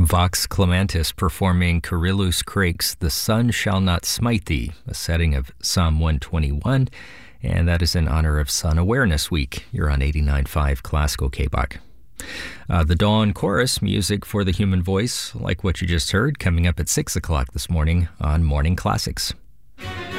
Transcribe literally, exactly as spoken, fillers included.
Vox Clementis performing Carillus Crake's The Sun Shall Not Smite Thee, a setting of Psalm one twenty-one, and that is in honor of Sun Awareness Week. You're on eighty-nine point five Classical K B O C. Uh, the Dawn Chorus, music for the human voice, like what you just heard, coming up at six o'clock this morning on Morning Classics.